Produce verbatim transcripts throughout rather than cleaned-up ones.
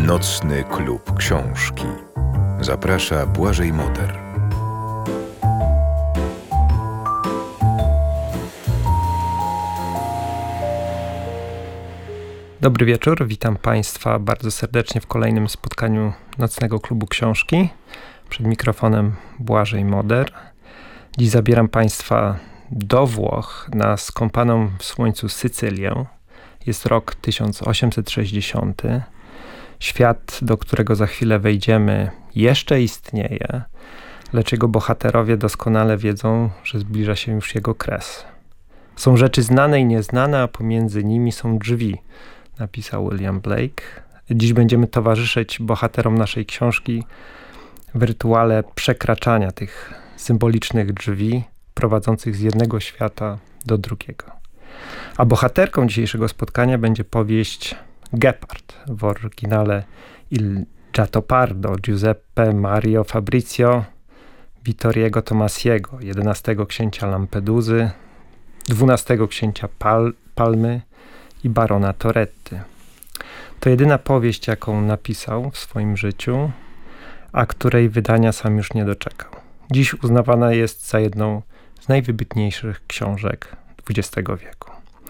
Nocny Klub Książki. Zaprasza Błażej Moder. Dobry wieczór, witam Państwa bardzo serdecznie w kolejnym spotkaniu Nocnego Klubu Książki. Przed mikrofonem Błażej Moder. Dziś zabieram Państwa do Włoch na skąpaną w słońcu Sycylię. Jest rok tysiąc osiemset sześćdziesiąty. Świat, do którego za chwilę wejdziemy, jeszcze istnieje, lecz jego bohaterowie doskonale wiedzą, że zbliża się już jego kres. Są rzeczy znane i nieznane, a pomiędzy nimi są drzwi, napisał William Blake. Dziś będziemy towarzyszyć bohaterom naszej książki w rytuale przekraczania tych symbolicznych drzwi prowadzących z jednego świata do drugiego. A bohaterką dzisiejszego spotkania będzie powieść Gepard, w oryginale Il Gattopardo Giuseppe Mario Fabrizio Vittoriego Tomasiego, jedenastego księcia Lampedusy, dwunastego księcia Pal- Palmy i barona Toretty. To jedyna powieść, jaką napisał w swoim życiu, a której wydania sam już nie doczekał. Dziś uznawana jest za jedną z najwybitniejszych książek dwudziestego wieku.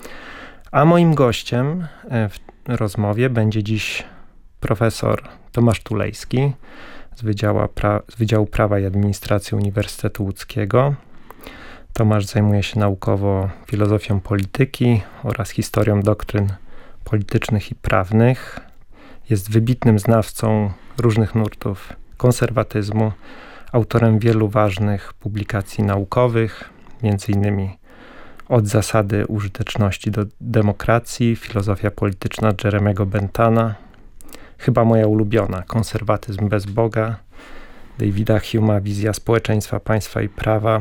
A moim gościem w rozmowie będzie dziś profesor Tomasz Tulejski z Wydziału, pra- z Wydziału Prawa i Administracji Uniwersytetu Łódzkiego. Tomasz zajmuje się naukowo filozofią polityki oraz historią doktryn politycznych i prawnych. Jest wybitnym znawcą różnych nurtów konserwatyzmu, autorem wielu ważnych publikacji naukowych, między innymi Od zasady użyteczności do demokracji, filozofia polityczna Jeremy'ego Bentama, chyba moja ulubiona, Konserwatyzm bez Boga, Davida Humea, Wizja społeczeństwa, państwa i prawa,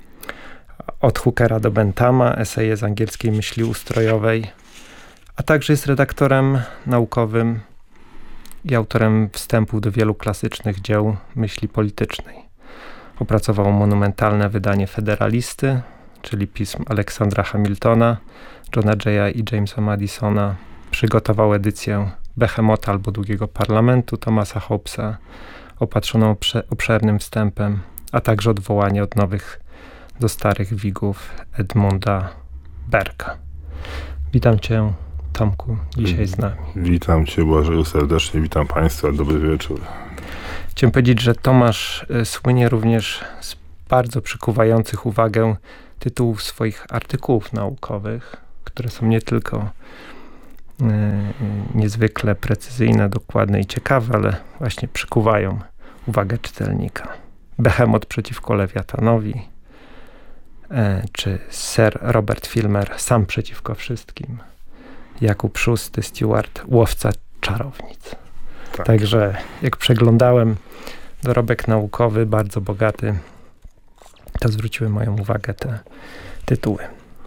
Od Hookera do Bentama, eseje z angielskiej myśli ustrojowej, a także jest redaktorem naukowym i autorem wstępów do wielu klasycznych dzieł myśli politycznej. Opracował monumentalne wydanie Federalisty, czyli pism Aleksandra Hamiltona, Johna Jaya i Jamesa Madisona. Przygotował edycję Behemota albo Długiego Parlamentu Thomasa Hobbesa, opatrzoną obsze- obszernym wstępem, a także odwołanie od nowych do starych wigów Edmunda Berka. Witam Cię, Tomku, dzisiaj z nami. Witam Cię, Błażeju, serdecznie, witam Państwa, dobry wieczór. Chciałem powiedzieć, że Tomasz y, słynie również z bardzo przykuwających uwagę tytułów swoich artykułów naukowych, które są nie tylko y, niezwykle precyzyjne, dokładne i ciekawe, ale właśnie przykuwają uwagę czytelnika. Behemot przeciwko Lewiatanowi, y, czy Sir Robert Filmer Sam przeciwko wszystkim, Jakub szósty Stewart Łowca czarownic. Tak. Także jak przeglądałem dorobek naukowy, bardzo bogaty, to zwróciły moją uwagę te tytuły.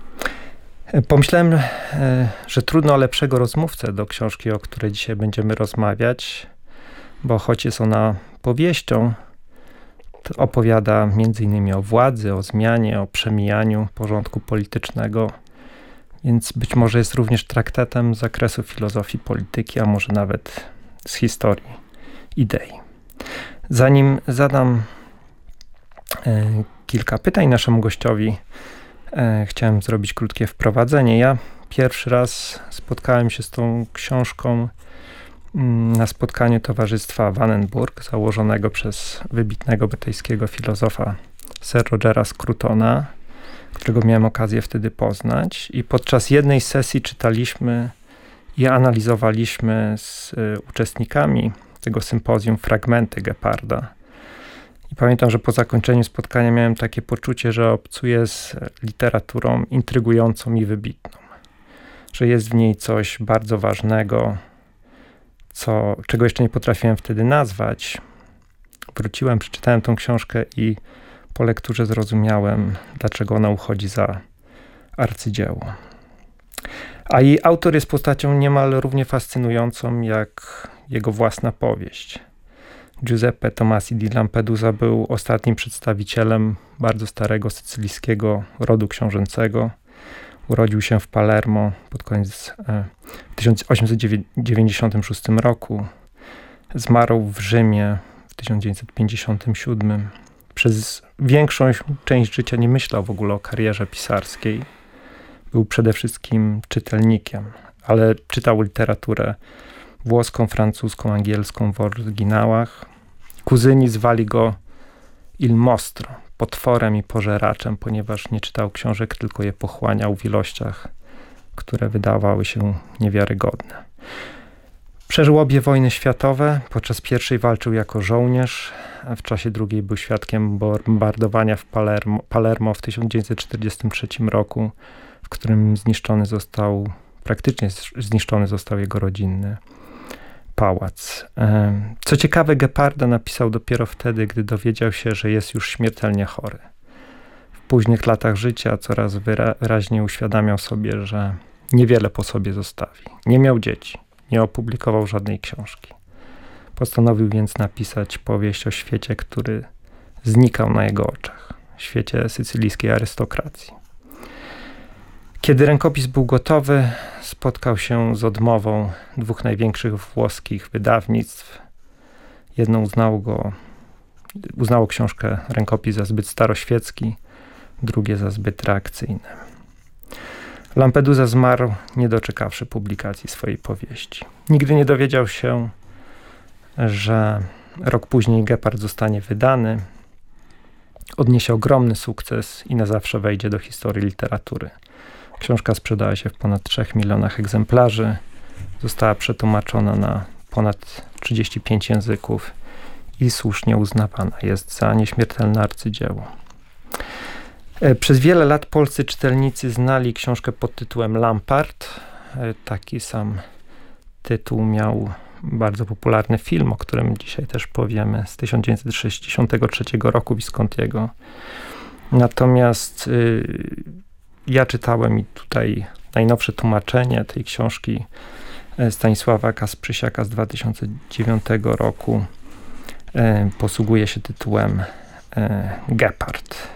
Pomyślałem, że trudno o lepszego rozmówcę do książki, o której dzisiaj będziemy rozmawiać, bo choć jest ona powieścią, to opowiada między innymi o władzy, o zmianie, o przemijaniu porządku politycznego, więc być może jest również traktatem z zakresu filozofii polityki, a może nawet z historii idei. Zanim zadam e, kilka pytań naszemu gościowi, e, chciałem zrobić krótkie wprowadzenie. Ja pierwszy raz spotkałem się z tą książką m, na spotkaniu Towarzystwa Wannenburg, założonego przez wybitnego brytyjskiego filozofa Sir Rogera Scrutona, którego miałem okazję wtedy poznać, i podczas jednej sesji czytaliśmy i analizowaliśmy z y, uczestnikami tego sympozjum fragmenty Geparda. I pamiętam, że po zakończeniu spotkania miałem takie poczucie, że obcuję z literaturą intrygującą i wybitną. Że jest w niej coś bardzo ważnego, co, czego jeszcze nie potrafiłem wtedy nazwać. Wróciłem, przeczytałem tą książkę i po lekturze zrozumiałem, dlaczego ona uchodzi za arcydzieło. A jej autor jest postacią niemal równie fascynującą jak jego własna powieść. Giuseppe Tomasi di Lampedusa był ostatnim przedstawicielem bardzo starego sycylijskiego rodu książęcego. Urodził się w Palermo pod koniec w tysiąc osiemset dziewięćdziesiątym szóstym roku. Zmarł w Rzymie w tysiąc dziewięćset pięćdziesiątym siódmym. Przez większą część życia nie myślał w ogóle o karierze pisarskiej. Był przede wszystkim czytelnikiem, ale czytał literaturę włoską, francuską, angielską w oryginałach. Kuzyni zwali go il mostro, potworem i pożeraczem, ponieważ nie czytał książek, tylko je pochłaniał w ilościach, które wydawały się niewiarygodne. Przeżył obie wojny światowe. Podczas pierwszej walczył jako żołnierz, a w czasie drugiej był świadkiem bombardowania w Palermo, Palermo w tysiąc dziewięćset czterdziestym trzecim roku, w którym zniszczony został, praktycznie zniszczony został jego rodzinny pałac. Co ciekawe, Geparda napisał dopiero wtedy, gdy dowiedział się, że jest już śmiertelnie chory. W późnych latach życia coraz wyraźniej uświadamiał sobie, że niewiele po sobie zostawi. Nie miał dzieci, nie opublikował żadnej książki. Postanowił więc napisać powieść o świecie, który znikał na jego oczach. Świecie sycylijskiej arystokracji. Kiedy rękopis był gotowy, spotkał się z odmową dwóch największych włoskich wydawnictw. Jedno uznało go, uznało książkę, rękopis za zbyt staroświecki, drugie za zbyt reakcyjny. Lampedusa zmarł, nie doczekawszy publikacji swojej powieści. Nigdy nie dowiedział się, że rok później Gepard zostanie wydany, odniesie ogromny sukces i na zawsze wejdzie do historii literatury. Książka sprzedała się w ponad trzech milionach egzemplarzy, została przetłumaczona na ponad trzydzieści pięć języków i słusznie uznawana jest za nieśmiertelne arcydzieło. Przez wiele lat polscy czytelnicy znali książkę pod tytułem Lampart. Taki sam tytuł miał bardzo popularny film, o którym dzisiaj też powiemy, z tysiąc dziewięćset sześćdziesiątego trzeciego roku Viscontiego. Natomiast y, ja czytałem i tutaj najnowsze tłumaczenie tej książki Stanisława Kasprzysiaka z dwa tysiące dziewiątego roku. Y, posługuje się tytułem y, Gepard.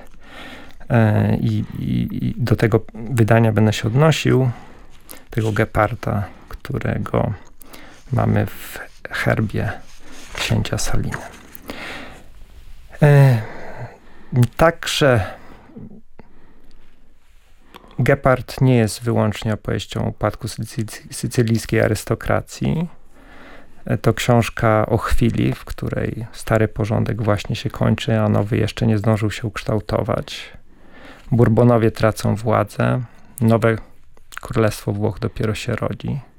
I, i, I do tego wydania będę się odnosił, tego Geparda, którego mamy w herbie księcia Saliny. E, także Gepard nie jest wyłącznie opowieścią o upadku sycy- sycylijskiej arystokracji. E, to książka o chwili, w której stary porządek właśnie się kończy, a nowy jeszcze nie zdążył się ukształtować. Bourbonowie tracą władzę, nowe królestwo Włoch dopiero się rodzi.